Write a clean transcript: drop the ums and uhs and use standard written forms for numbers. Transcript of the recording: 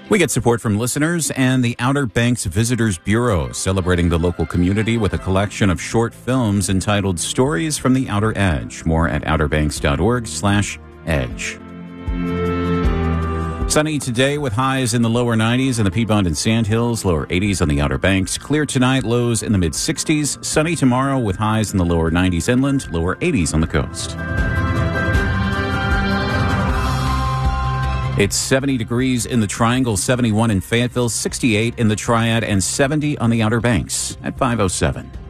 We get support from listeners and the Outer Banks Visitors Bureau, celebrating the local community with a collection of short films entitled Stories from the Outer Edge. More at outerbanks.org/edge. Sunny today with highs in the lower 90s in the Piedmont and Sandhills, lower 80s on the Outer Banks. Clear tonight, lows in the mid-60s. Sunny tomorrow with highs in the lower 90s inland, lower 80s on the coast. It's 70 degrees in the Triangle, 71 in Fayetteville, 68 in the Triad, and 70 on the Outer Banks at 5:07.